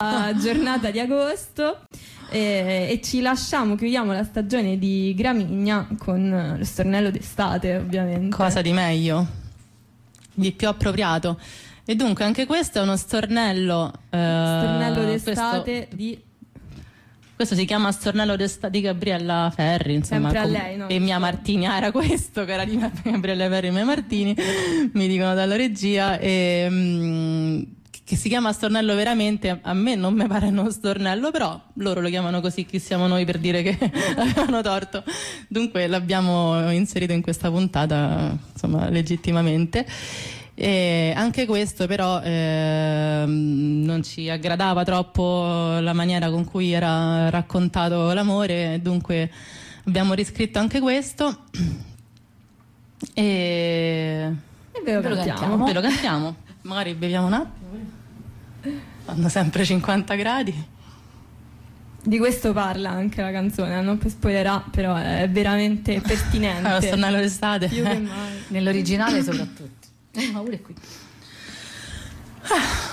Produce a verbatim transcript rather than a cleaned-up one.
giornata di agosto e, e ci lasciamo, chiudiamo la stagione di Gramigna con lo stornello d'estate, ovviamente. Cosa di meglio, di più appropriato. E dunque anche questo è uno stornello eh, stornello d'estate questo, di questo si chiama stornello d'estate di Gabriella Ferri, insomma. Sempre a lei, no? E Mia Martini, ah, era questo che era di Gabriella Ferri e Mia Martini mi dicono dalla regia, e mh, che si chiama stornello veramente. A me non mi pare uno stornello, però loro lo chiamano così, chi siamo noi per dire che avevano torto. Dunque l'abbiamo inserito in questa puntata, insomma, legittimamente. E anche questo però eh, non ci aggradava troppo la maniera con cui era raccontato l'amore, dunque abbiamo riscritto anche questo e, e ve lo ve lo cantiamo. cantiamo. Ve lo cantiamo. Magari beviamo un attimo, fanno sempre cinquanta gradi. Di questo parla anche la canzone, non per spoilerà, però è veramente pertinente. Lo stornello d'estate, più che mai. Nell'originale soprattutto. Ma pure qui. Ah.